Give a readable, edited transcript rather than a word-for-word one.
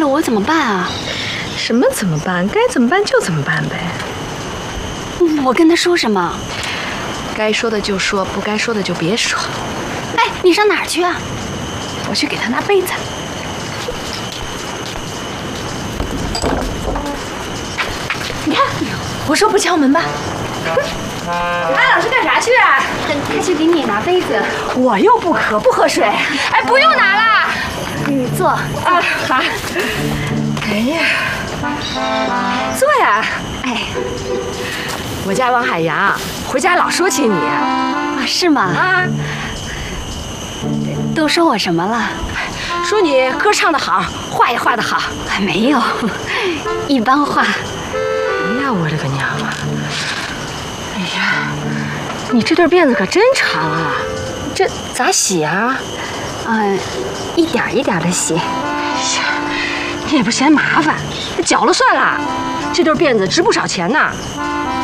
了，我怎么办啊？ 什么怎么办？该怎么办就怎么办呗。 我跟他说什么？ 该说的就说，不该说的就别说。 哎，你上哪儿去啊？ 我去给他拿杯子。你看，我说不敲门吧。安老师干啥去啊？ 他去给你拿杯子。 我又不渴，不喝水。 哎，不用拿了，你坐。 啊，好。哎呀，坐呀。 哎， 我家王海洋回家老说起你。 啊，是吗？ 啊。 都说我什么了？ 说你歌唱得好，画也画得好。 还没有，一般画。 哎呀，我的个娘啊！哎呀，你这对辫子可真长啊，这咋洗啊？ 一点一点的洗。 哎呀，你也不嫌麻烦，搅了算了。这对辫子值不少钱呢。